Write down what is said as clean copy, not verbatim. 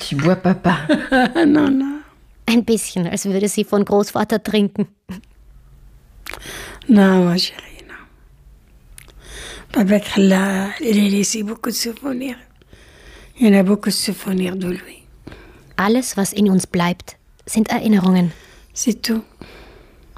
Tu bois Papa? Non, non. Ein bisschen, als würde sie von Großvater trinken. Non, ma chérie, non. Papa خلى il a laissé beaucoup de souvenirs. Il y en a beaucoup de souvenirs de lui. Alles, was in uns bleibt, sind Erinnerungen. C'est tout.